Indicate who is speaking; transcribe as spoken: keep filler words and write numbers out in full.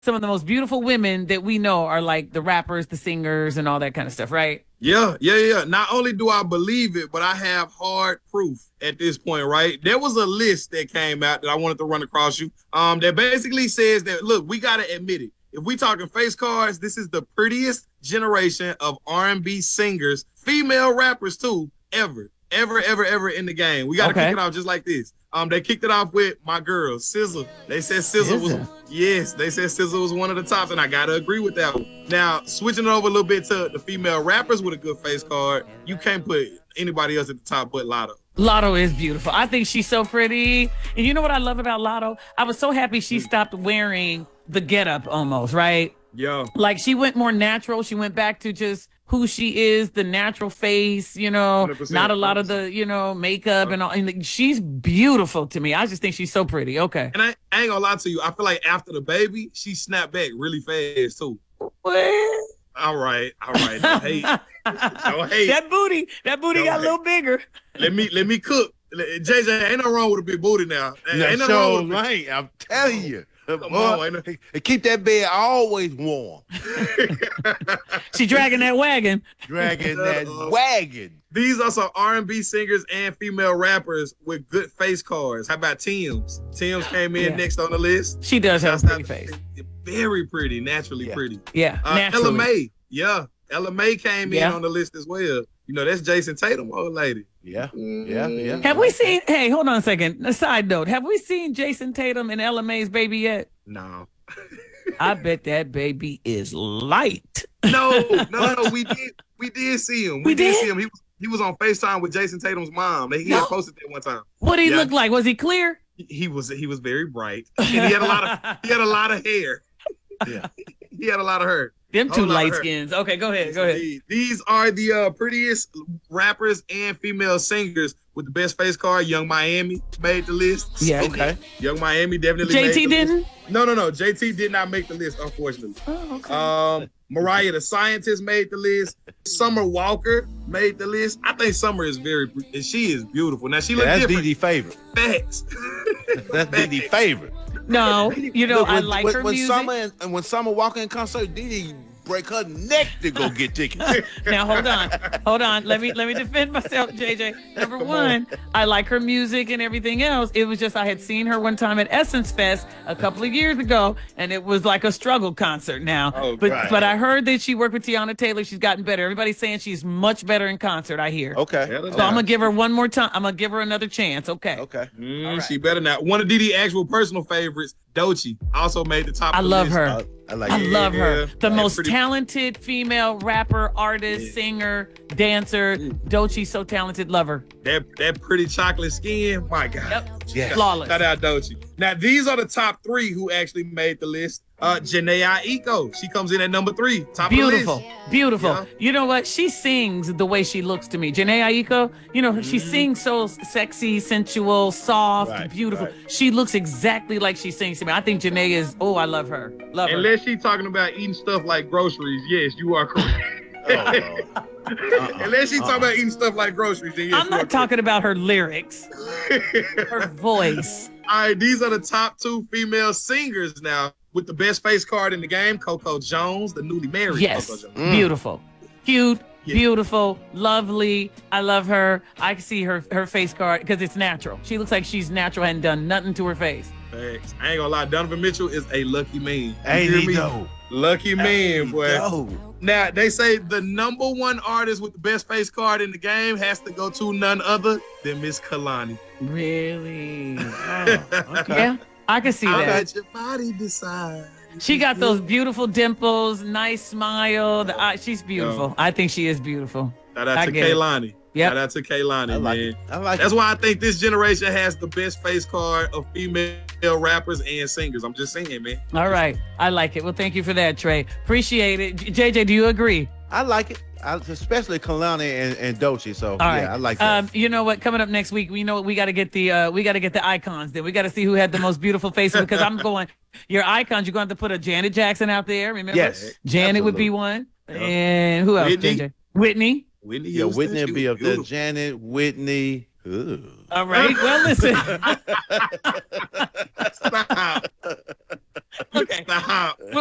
Speaker 1: some of the most beautiful women that we know are like the rappers, the singers, and all that kind of stuff, right?
Speaker 2: Yeah, yeah, yeah. Not only do I believe it, but I have hard proof at this point, right? There was a list that came out that I wanted to run across you um, that basically says that, look, we got to admit it. If we talking face cards, this is the prettiest generation of R and B singers, female rappers too, ever, ever, ever, ever in the game. We got to okay. kick it off just like this. Um, they kicked it off with my girl, S Z A. They said S Z A was, yes, they said S Z A was one of the tops, and I got to agree with that one. Now, switching it over a little bit to the female rappers with a good face card, you can't put anybody else at the top but Latto.
Speaker 1: Latto is beautiful. I think she's so pretty. And you know what I love about Latto? I was so happy she stopped wearing the getup almost, right?
Speaker 2: Yeah. Like
Speaker 1: she went more natural. She went back to just who she is, the natural face, you know, one hundred percent not a lot of the, you know, makeup and all. And she's beautiful to me. I just think she's so pretty. Okay.
Speaker 2: And I, I ain't gonna lie to you. I feel like after the baby, she snapped back really fast too.
Speaker 1: What?
Speaker 2: All right, all right. Don't hate. Don't hate.
Speaker 1: That booty, that booty Don't got hate. a little bigger.
Speaker 2: Let me let me cook. J J, ain't no wrong with a big booty now.
Speaker 3: Ain't, ain't no
Speaker 2: sure
Speaker 3: wrong with right. I'm telling you.
Speaker 2: Come on,
Speaker 3: no... keep that bed always warm.
Speaker 1: She dragging that wagon.
Speaker 3: Dragging that uh, wagon.
Speaker 2: These are some R and B singers and female rappers with good face cards. How about Tems? Tems came in yeah. next on the list.
Speaker 1: She does have a pretty face.
Speaker 2: Very pretty, naturally
Speaker 1: yeah.
Speaker 2: pretty.
Speaker 1: Yeah,
Speaker 2: uh,
Speaker 1: naturally.
Speaker 2: Ella Mai. Yeah, Ella Mai came
Speaker 1: yeah.
Speaker 2: in on the list as well. You know, that's Jason Tatum, old lady.
Speaker 3: Yeah, yeah, yeah.
Speaker 1: Have we seen, hey, hold on a second. A side note, have we seen Jason Tatum and Ella Mai's baby yet?
Speaker 2: No.
Speaker 1: I bet that baby is light.
Speaker 2: No, no, no, we did we did see him. We, we did? did see him. He was he was on FaceTime with Jason Tatum's mom. He had posted that one time.
Speaker 1: What did he yeah. look like? Was he clear?
Speaker 2: He was he was very bright. And he had a lot of he had a lot of hair.
Speaker 3: Yeah.
Speaker 2: He had a lot of hair.
Speaker 1: Them two light skins. Okay, go ahead. Go ahead.
Speaker 2: These are the uh, prettiest rappers and female singers with the best face card. Young Miami made the list.
Speaker 1: Yeah.
Speaker 3: Okay.
Speaker 2: Young Miami definitely
Speaker 1: J T
Speaker 2: made the
Speaker 1: didn't?
Speaker 2: list. No, no, no. J T did not make the list, unfortunately.
Speaker 1: Oh, okay.
Speaker 2: Um, Mariah the Scientist made the list. Summer Walker made the list. I think Summer is very, she is beautiful. Now she looks
Speaker 3: yeah, that's
Speaker 2: different.
Speaker 3: Dee Dee favorite.
Speaker 2: Facts.
Speaker 3: That's Dee Dee favorite.
Speaker 1: No, you know,
Speaker 3: Look, when,
Speaker 1: I like
Speaker 3: when,
Speaker 1: her
Speaker 3: when
Speaker 1: music.
Speaker 3: Summer and when Summer walk in concert, Dee Dee break her neck to go get tickets.
Speaker 1: Now hold on, hold on. Let me let me defend myself, J J. Number one, I like her music and everything else. It was just I had seen her one time at Essence Fest a couple of years ago, and it was like a struggle concert. Now,
Speaker 2: oh,
Speaker 1: but
Speaker 2: right.
Speaker 1: but I heard that she worked with Tiana Taylor. She's gotten better. Everybody's saying she's much better in concert. I hear.
Speaker 3: Okay.
Speaker 1: So I'm gonna give her one more time. I'm gonna give her another chance. Okay.
Speaker 3: Okay.
Speaker 2: Mm, right. She better not. One of Dee Dee's actual personal favorites, Doechii, also made the top.
Speaker 1: I
Speaker 2: of the
Speaker 1: love
Speaker 2: list.
Speaker 1: her.
Speaker 3: Uh, I like.
Speaker 1: I
Speaker 3: it.
Speaker 1: love her. The
Speaker 2: yeah,
Speaker 1: most
Speaker 2: pretty...
Speaker 1: talented female rapper, artist,
Speaker 2: yeah.
Speaker 1: singer, dancer. Mm. Doechii, so talented. Love her.
Speaker 2: That that pretty chocolate skin. My God.
Speaker 1: Yep.
Speaker 3: Yes.
Speaker 1: Flawless.
Speaker 2: Shout out Doechii. Now these are the top three who actually made the list. Uh, Jhené Aiko. She comes in at number three. Top
Speaker 1: Beautiful.
Speaker 2: of the list.
Speaker 1: Beautiful.
Speaker 2: Yeah.
Speaker 1: You know what? She sings the way she looks to me. Jhené Aiko, you know, mm-hmm. she sings so sexy, sensual, soft,
Speaker 3: right,
Speaker 1: beautiful.
Speaker 3: Right.
Speaker 1: She looks exactly like she sings to me. I think Jhené is, oh, I love her. Love her.
Speaker 2: Unless she's talking about eating stuff like groceries, yes, you are correct.
Speaker 3: Oh, uh-uh.
Speaker 2: Unless she's
Speaker 3: uh-uh.
Speaker 2: talking about eating stuff like groceries, then yes,
Speaker 1: I'm not talking about her lyrics,
Speaker 2: correct.
Speaker 1: her voice.
Speaker 2: All right, these are the top two female singers now with the best face card in the game. Coco Jones, the newly married
Speaker 1: yes.
Speaker 2: Coco Jones.
Speaker 1: Mm. Beautiful. Cute.
Speaker 2: Yeah.
Speaker 1: Beautiful, lovely. I love her. I can see her her face card because it's natural. She looks like she's natural, hadn't done nothing to her face.
Speaker 2: Thanks. I ain't gonna lie, Donovan Mitchell is a lucky man.
Speaker 3: Ain't he though?
Speaker 2: Lucky man, boy.
Speaker 3: Go.
Speaker 2: Now they say the number one artist with the best face card in the game has to go to none other than Miss Kalani.
Speaker 1: Really? Oh, okay. Yeah, I can see
Speaker 2: I'll
Speaker 1: that.
Speaker 2: let your body decide.
Speaker 1: She got those beautiful dimples, nice smile. The eye, she's beautiful.
Speaker 2: Yo.
Speaker 1: I think she is beautiful.
Speaker 2: Shout out
Speaker 1: I
Speaker 2: to
Speaker 1: get it.
Speaker 2: Kaylani.
Speaker 1: Yep.
Speaker 2: Shout out to Kaylani,
Speaker 3: I like
Speaker 2: man.
Speaker 3: it. I like
Speaker 2: That's
Speaker 3: it.
Speaker 2: why I think this generation has the best face card of female rappers and singers. I'm just saying, man.
Speaker 1: All right. I like it. Well, thank you for that, Trey. Appreciate it. J J, do you agree?
Speaker 3: I like it. I, especially Kalani and, and Doechii. So
Speaker 1: All
Speaker 3: yeah,
Speaker 1: right.
Speaker 3: I like that.
Speaker 1: Um, you know what? Coming up next week, we know what we got to get the uh, we got to get the icons. Then we got to see who had the most beautiful faces. Because I'm going, your icons. You're going to have to put a Janet Jackson out there. Remember?
Speaker 3: Yes,
Speaker 1: Janet
Speaker 3: absolutely.
Speaker 1: would be one. And who else?
Speaker 2: Whitney.
Speaker 1: J J. Whitney.
Speaker 2: Whitney
Speaker 3: Yeah,
Speaker 2: Houston,
Speaker 3: Whitney
Speaker 2: she
Speaker 3: would be
Speaker 2: was
Speaker 3: up there.
Speaker 2: beautiful.
Speaker 3: Janet, Whitney. Ooh.
Speaker 1: All right. Well, listen.
Speaker 2: Stop.
Speaker 1: Okay.
Speaker 2: Stop.